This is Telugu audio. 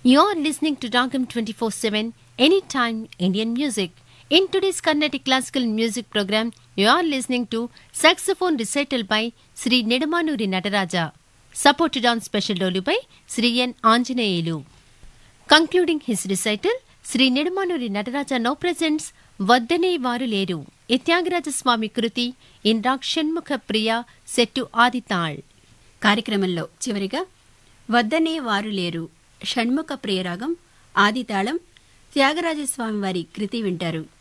You're listening to Ragam 24/7 Anytime Indian Music. In today's Carnatic Classical Music program, you are listening to saxophone recital by Sri Nedumanuri Nataraja, supported on special dolu by Sri N. Anjaneyulu. Concluding his recital, Sri Nedumanuri Nataraja now presents Vaddane Varu Leru, a Tyagaraja Swami Kruti in Rag Shanmukha Priya set to Adital. కార్యక్రమంలో చివరిగా వద్దనే వారు లేరు షణ్ముఖ ప్రియరాగం ఆదితాళం త్యాగరాజస్వామి వారి కృతి వింటారు.